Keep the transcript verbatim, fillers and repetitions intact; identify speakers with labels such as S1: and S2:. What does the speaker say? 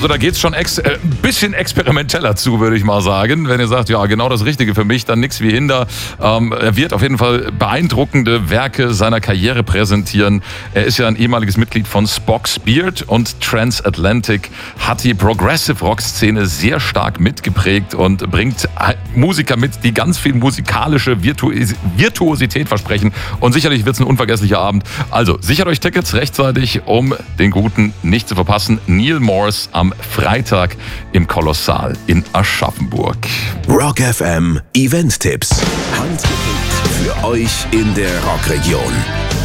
S1: Also da geht es schon ex äh, ein bisschen experimenteller zu, würde ich mal sagen. Wenn ihr sagt, ja, genau das Richtige für mich, dann nichts wie Hinder. Ähm, er wird auf jeden Fall beeindruckende Werke seiner Karriere präsentieren. Er ist ja ein ehemaliges Mitglied von Spock's Beard und Transatlantic, hat die Progressive Rock Szene sehr stark mitgeprägt und bringt Musiker mit, die ganz viel musikalische Virtu Virtuosität versprechen. Und sicherlich wird es ein unvergesslicher Abend. Also sichert euch Tickets rechtzeitig, um den Guten nicht zu verpassen. Neal Morse am Freitag im Kolossal in Aschaffenburg.
S2: Rock F M Event-Tipps. Handgepickt für euch in der Rockregion.